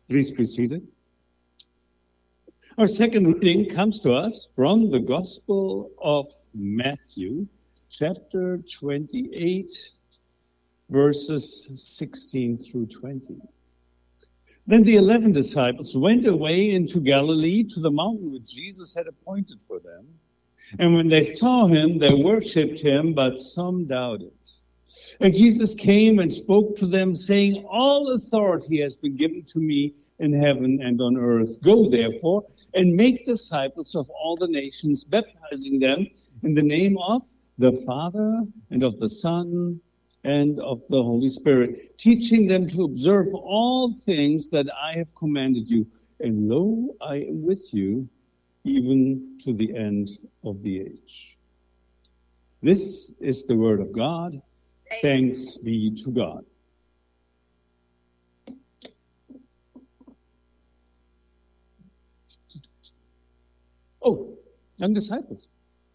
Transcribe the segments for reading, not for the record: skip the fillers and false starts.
Please be seated. Our second reading comes to us from the Gospel of Matthew, chapter 28, verses 16 through 20. Then the 11 disciples went away into Galilee to the mountain which Jesus had appointed for them. And when they saw him, they worshipped him, but some doubted. And Jesus came and spoke to them, saying, "All authority has been given to me in heaven and on earth. Go, therefore, and make disciples of all the nations, baptizing them in the name of the Father and of the Son and of the Holy Spirit, teaching them to observe all things that I have commanded you. And lo, I am with you even to the end of the age." This is the word of God. Thanks be to God. Oh, young disciples.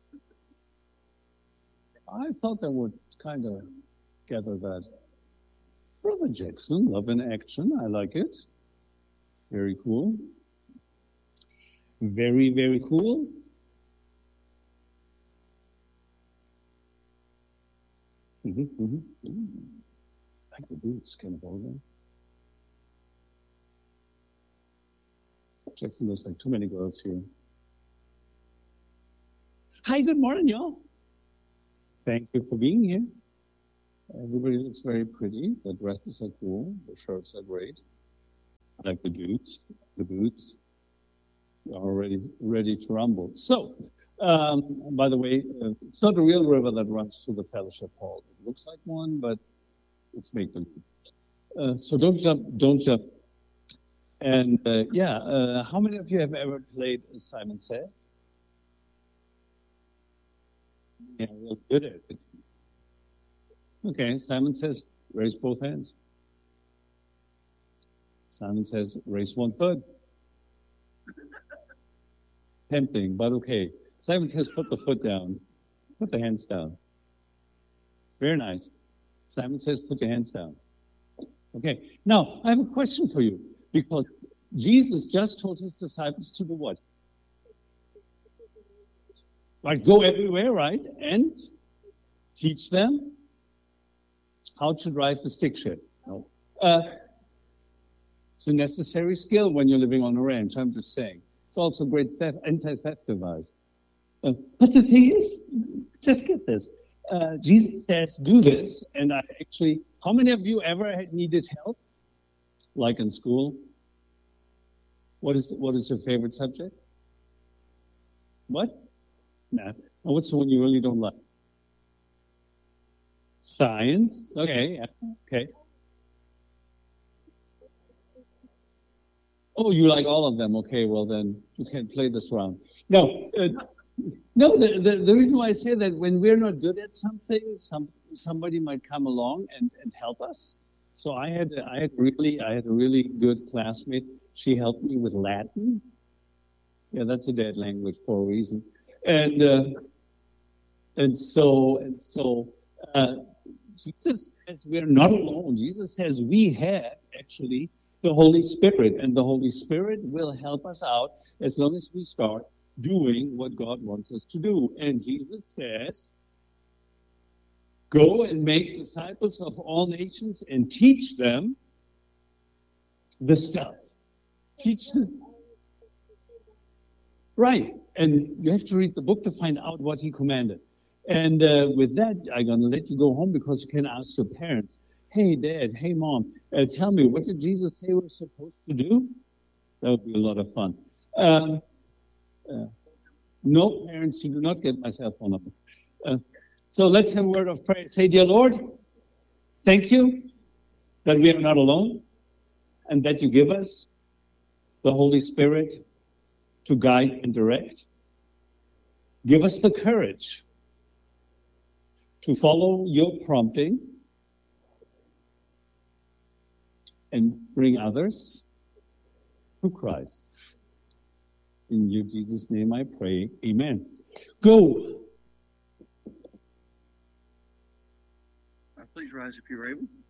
I thought I would kind of gather that. Brother Jackson, love in action. I like it. Very cool. Very, very cool. Like the boots, kind of over. Jackson, there's like too many girls here. Hi, good morning, y'all. Thank you for being here. Everybody looks very pretty. The dresses are cool. The shirts are great. I like the boots. The boots are already ready to rumble. So, by the way, it's not a real river that runs to the fellowship hall. It looks like one, but it's make-believe. So don't jump. And how many of you have ever played Simon Says? Yeah, real good at it. Okay, Simon Says, raise both hands. Simon Says, raise one foot. Tempting, but okay. Simon Says, put the foot down. Put the hands down. Very nice. Simon Says, put your hands down. Okay. Now, I have a question for you, because Jesus just told his disciples to do what? Like go everywhere, right? And teach them how to drive the stick shift. No. It's a necessary skill when you're living on a ranch, I'm just saying. It's also a great anti-theft device. But the thing is, just get this. Jesus says, do this. And how many of you ever needed help? Like in school? What is your favorite subject? What? Math. Oh, what's the one you really don't like? Science. Okay. Yeah. Okay. Oh, you like all of them. Okay, well then you can play this round. No, the reason why I say that, when we're not good at something, somebody might come along and help us. So I had a really good classmate. She helped me with Latin. Yeah, that's a dead language for a reason. And so Jesus says we're not alone. Jesus says we have actually the Holy Spirit, and the Holy Spirit will help us out as long as we start doing what God wants us to do. And Jesus says, go and make disciples of all nations and teach them the stuff. Teach them. Right. And you have to read the book to find out what he commanded. And with that, I'm going to let you go home, because you can ask your parents, hey, Dad, hey, Mom, tell me, what did Jesus say we're supposed to do? That would be a lot of fun. No, parents, you do not get my cell phone number. So let's have a word of prayer. Say, dear Lord, thank you that we are not alone, and that you give us the Holy Spirit to guide and direct. Give us the courage to follow your prompting and bring others to Christ. In your Jesus' name I pray. Amen. Go. Please rise if you're able.